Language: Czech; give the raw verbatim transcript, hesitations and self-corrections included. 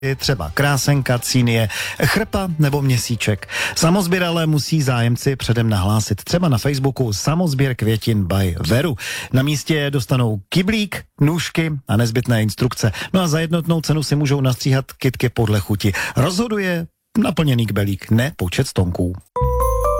třeba krásenka, cínie, chrpa nebo měsíček. Samozběr ale musí zájemci předem nahlásit třeba na Facebooku Samozběr květin by Veru. Na místě dostanou kyblík, nůžky a nezbytné instrukce. No a za jednotnou cenu si můžou nastříhat kytky podle chuti. Rozhoduje naplněný kbelík, ne počet stonků.